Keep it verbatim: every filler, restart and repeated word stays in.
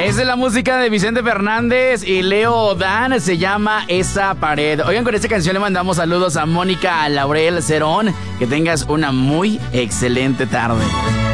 Esa es la música de Vicente Fernández y Leo Dan, se llama Esa Pared. Oigan, con esta canción le mandamos saludos a Mónica Laurel Cerón. Que tengas una muy excelente tarde.